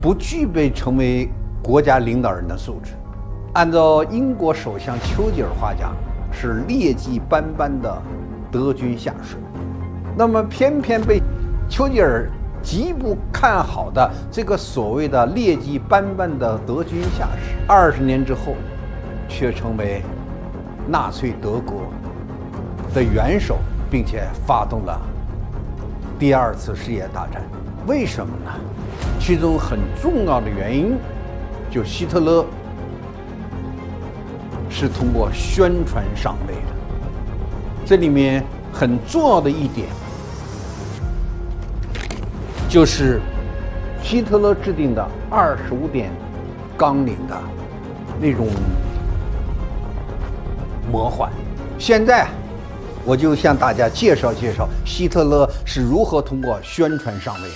不具备成为国家领导人的素质。按照英国首相丘吉尔话讲，是劣迹斑斑的德军下属。那么偏偏被丘吉尔极不看好的这个所谓的劣迹斑斑的德军下士，20年之后，却成为纳粹德国的元首，并且发动了第2次世界大战。为什么呢？其中很重要的原因，就希特勒是通过宣传上位的。这里面很重要的一点，就是希特勒制定的25点纲领的那种魔幻。现在我就向大家介绍介绍希特勒是如何通过宣传上位的。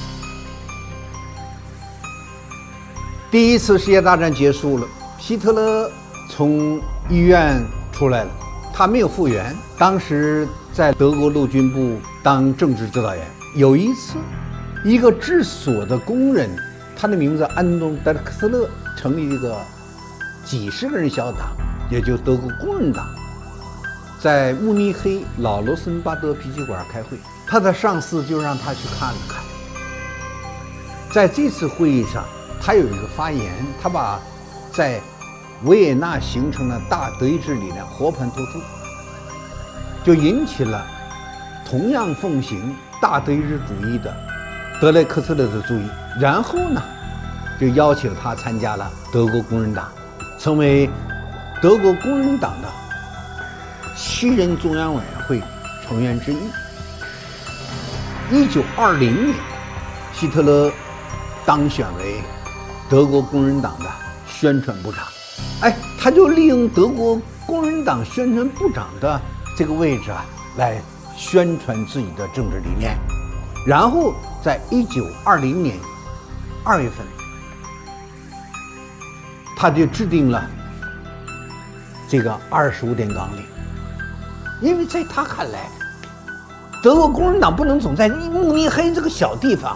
第1次世界大战结束了，希特勒从医院出来了，他没有复员，当时在德国陆军部当政治指导员。有一次，一个制锁的工人，他的名字安东·德克斯勒，成立一个几十个人小党，也就德国工人党，在慕尼黑老罗森巴德啤酒馆开会，他的上司就让他去看了看。在这次会议上，他有一个发言，他把在维也纳形成的大德意志力量和盘托出，就引起了同样奉行大德意志主义的德雷克斯勒的注意。然后呢，就邀请他参加了德国工人党，成为德国工人党的7人中央委员会成员之一。1920年，希特勒当选为德国工人党的宣传部长。他就利用德国工人党宣传部长的这个位置来宣传自己的政治理念。然后在1920年2月份，他就制定了这个25点纲领。因为在他看来，德国工人党不能总在慕尼黑这个小地方，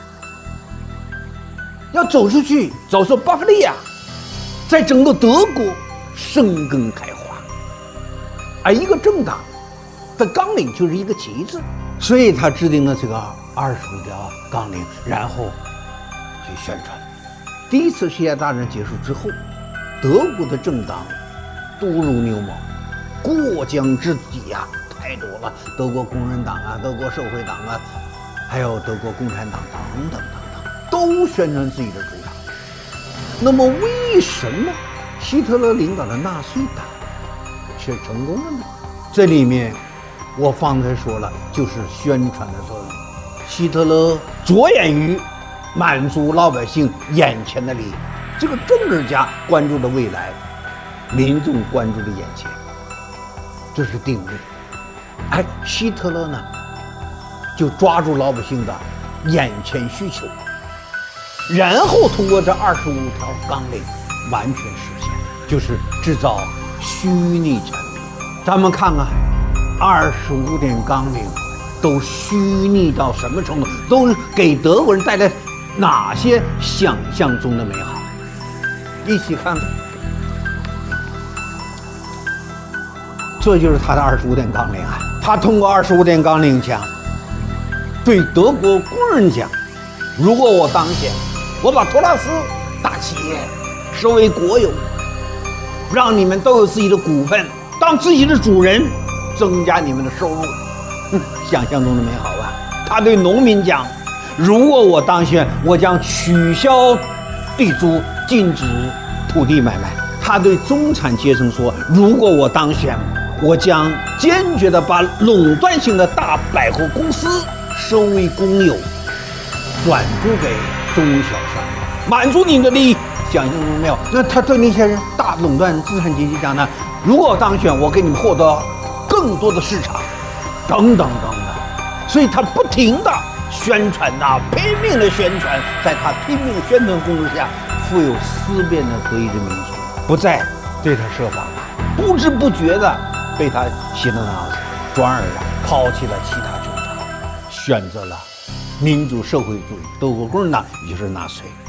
要走出去，走出巴伐利亚，在整个德国生根开花。而一个政党的纲领就是一个旗帜，所以他制定了这个25条纲领，然后去宣传。第1次世界大战结束之后，德国的政党多如牛毛，过江之鲫太多了，德国工人党德国社会党还有德国共产党等等，都宣传自己的主张。那么为什么希特勒领导的纳粹党却成功了呢？这里面我方才说了，就是宣传的作用。希特勒着眼于满足老百姓眼前的利益，这个政治家关注的未来，民众关注的眼前，这是定律。希特勒呢，就抓住老百姓的眼前需求，然后通过这25条纲领完全实现，就是制造虚拟产品。咱们看看25点纲领都虚拟到什么程度，都给德国人带来哪些想象中的美好。一起看看，这就是他的25点纲领他通过25点纲领讲，对德国工人讲，如果我当选，我把托拉斯大企业收为国有，让你们都有自己的股份，当自己的主人，增加你们的收入。想象中的美好吧。他对农民讲，如果我当选，我将取消地租，禁止土地买卖。他对中产阶层说，如果我当选，我将坚决地把垄断性的大百货公司收为公有，转租给中小商业，满足你的利益。想象中没有？那他对那些人大垄断资产阶级讲呢，如果我当选，我给你们获得更多的市场，等等等等。所以他不停地宣传拼命的宣传，在他拼命宣传攻势下，富有思辨的德意志民族不再对他设防了，不知不觉地被他洗了脑子，转而抛弃了其他政党，选择了民主社会主义德国共产党，也就是纳粹。